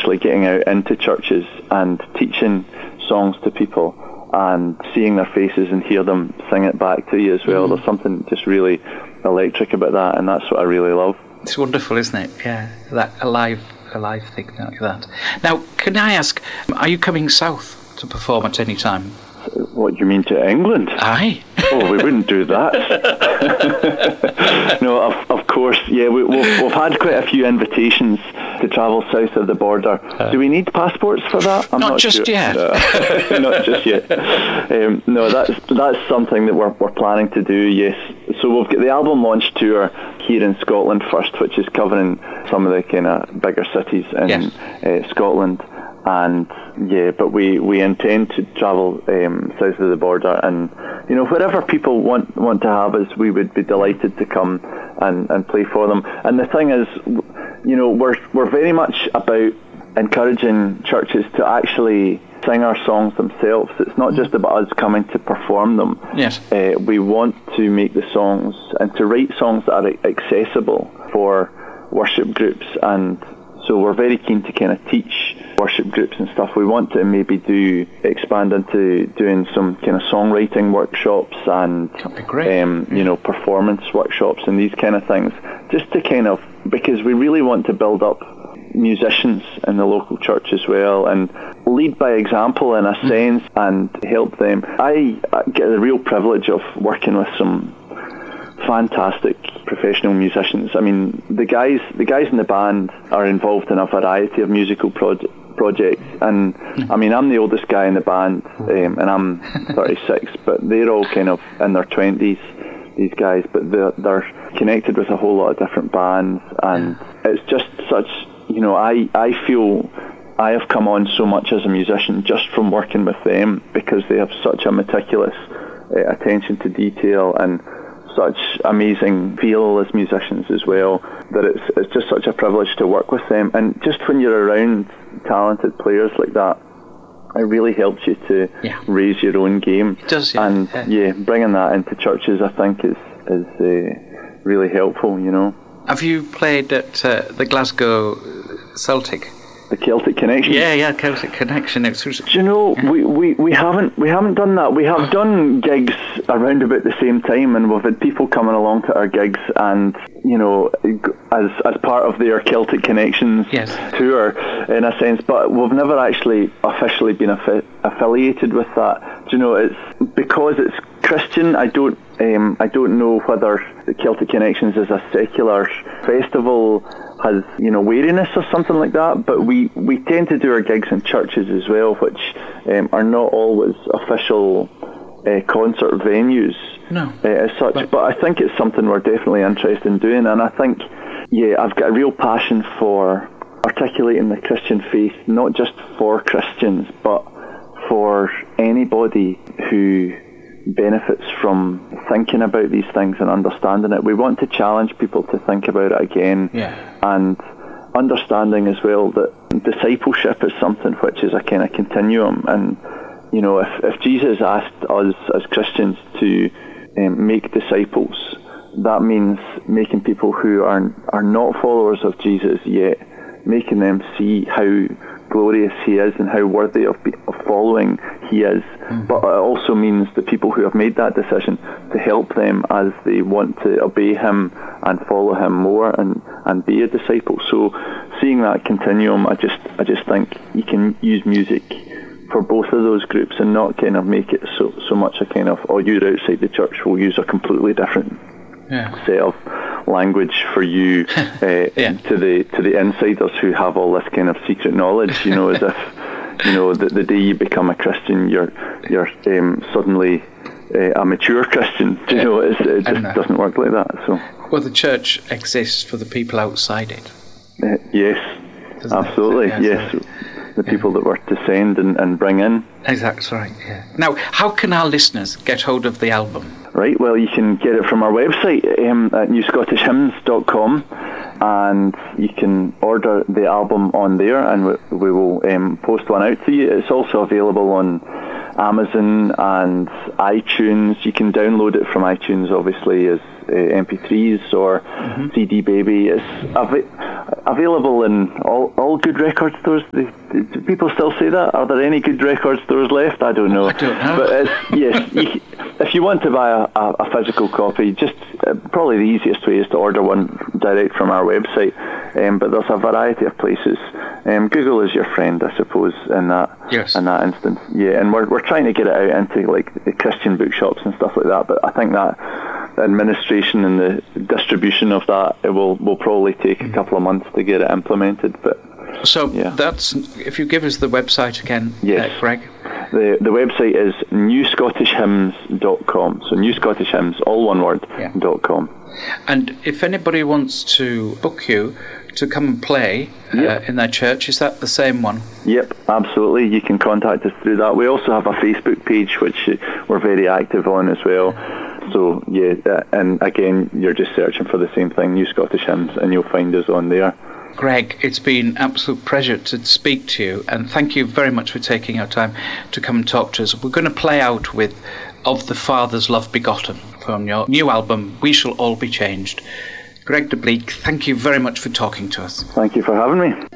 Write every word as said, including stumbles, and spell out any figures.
actually getting out into churches and teaching songs to people and seeing their faces and hear them sing it back to you as well. Mm. There's something just really electric about that, and that's what I really love. It's wonderful, isn't it? Yeah, that alive, alive thing like that. Now, can I ask, are you coming south to perform at any time? What, you mean to England? Aye. Oh, we wouldn't do that. No, of, of course, yeah, we, we've, we've had quite a few invitations to travel south of the border. Uh, do we need passports for that? I'm not, not just sure. yet. No, not just yet. Um, no, that's that's something that we're we're planning to do. Yes. So we've got the album launch tour here in Scotland first, which is covering some of the kind of bigger cities in yes. uh, Scotland. And yeah, but we, we intend to travel um, south of the border, and you know, wherever people want want to have us, we would be delighted to come and, and play for them. And the thing is, you know, we're we're very much about encouraging churches to actually sing our songs themselves. It's not just about us coming to perform them. Yes. Uh, we want to make the songs and to write songs that are accessible for worship groups, and so we're very keen to kind of teach worship groups and stuff. We want to maybe do expand into doing some kind of songwriting workshops and That'd be great. Um, you know, performance workshops and these kind of things, just to kind of, because we really want to build up musicians in the local church as well, and lead by example in a mm. sense, and help them. I, I get the real privilege of working with some fantastic professional musicians. I mean, the guys the guys in the band are involved in a variety of musical projects. projects and I mean, I'm the oldest guy in the band, um, and I'm thirty-six, but they're all kind of in their twenties, these guys, but they're, they're connected with a whole lot of different bands, and it's just such, you know, I, I feel I have come on so much as a musician just from working with them, because they have such a meticulous uh, attention to detail and such amazing feel as musicians as well, that it's it's just such a privilege to work with them. And just when you're around talented players like that, it really helps you to yeah. raise your own game. It does, yeah. And yeah. yeah, bringing that into churches, I think, is is uh, really helpful, you know. Have you played at uh, the Glasgow Celtic? The Celtic Connection. Yeah, yeah, Celtic Connection. It's, Do you know, yeah. we, we, we haven't we haven't done that. We have done gigs around about the same time, and we've had people coming along to our gigs, and you know, as as part of their Celtic Connections yes. tour, in a sense. But we've never actually officially been affi- affiliated with that. Do you know, it's because it's Christian. I don't um, I don't know whether the Celtic Connections is a secular festival, has, you know, wariness or something like that, but we, we tend to do our gigs in churches as well, which um, are not always official uh, concert venues no. uh, as such, but, but I think it's something we're definitely interested in doing, and I think, yeah, I've got a real passion for articulating the Christian faith, not just for Christians, but for anybody who benefits from thinking about these things and understanding it. We want to challenge people to think about it again, yeah. and understanding as well that discipleship is something which is a kind of continuum. And you know, if, if Jesus asked us as Christians to um, make disciples, that means making people who are are not followers of Jesus yet, making them see how glorious he is and how worthy of, of following he is. Mm-hmm. But it also means the people who have made that decision to help them as they want to obey him and follow him more and, and be a disciple. So seeing that continuum, I just I just think you can use music for both of those groups and not kind of make it so so much a kind of, oh, you're outside the church, we'll use a completely different yeah. set of language for you uh, yeah. to the to the insiders who have all this kind of secret knowledge, you know, as if, you know, the, the day you become a Christian, you're you're um, suddenly uh, a mature Christian. You know, it's, it just doesn't work like that. So, well, the church exists for the people outside it. Uh, yes, Doesn't absolutely. It? Yes, yes. The people yeah. that we're to send and, and bring in. Exactly right. Yeah. Now, how can our listeners get hold of the album? Right, well, you can get it from our website um, at new scottish hymns dot com, and you can order the album on there, and we, we will um, post one out to you. It's also available on Amazon and iTunes. You can download it from iTunes, obviously, as uh, M P threes or mm-hmm. C D Baby. It's av- available in all, all good record stores. Do people still say that? Are there any good record stores left? I don't know. I don't know. But it's, yes, you, if you want to buy a, a, a physical copy, just uh, probably the easiest way is to order one direct from our website. Um, but there's a variety of places. Um, Google is your friend, I suppose, in that yes. in that instance. Yeah, and we're we're trying to get it out into like the Christian bookshops and stuff like that. But I think that the administration and the distribution of that it will will probably take a couple of months to get it implemented. But so yeah. that's if you give us the website again, yes. uh, Greg. The the website is new scottish hymns dot com. So New Scottish Hymns, all one word, yeah. dot com. And if anybody wants to book you to come and play uh, yep. in their church, is that the same one? Yep, absolutely. You can contact us through that. We also have a Facebook page which we're very active on as well. So yeah, uh, and again, you're just searching for the same thing, New Scottish Hymns, and you'll find us on there. Greg, it's been an absolute pleasure to speak to you, and thank you very much for taking our time to come and talk to us. We're going to play out with Of the Father's Love Begotten from your new album, We Shall All Be Changed. Greg de Bleek, thank you very much for talking to us. Thank you for having me.